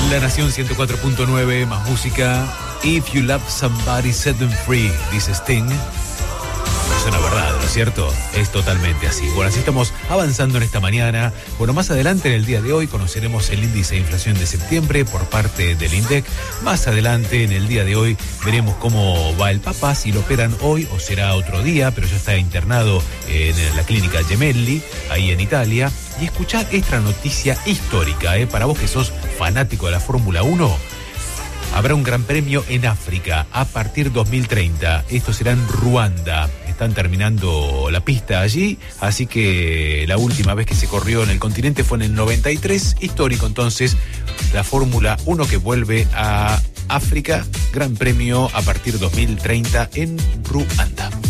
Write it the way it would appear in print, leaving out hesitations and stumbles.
La Nación 104.9, más música. If you love somebody, set them free, dice Sting. Es una verdad, ¿no es cierto? Es totalmente así. Bueno, así estamos avanzando en esta mañana. Bueno, más adelante en el día de hoy conoceremos el índice de inflación de septiembre por parte del INDEC. Más adelante en el día de hoy veremos cómo va el Papa, si lo operan hoy o será otro día, pero ya está internado en la clínica Gemelli, ahí en Italia. Y escuchad esta noticia histórica, para vos que sos fanático de la Fórmula 1. Habrá un gran premio en África a partir 2030. Esto será en Ruanda. Están terminando la pista allí, así que la última vez que se corrió en el continente fue en el 93. Histórico entonces, la Fórmula 1 que vuelve a África. Gran premio a partir 2030 en Ruanda.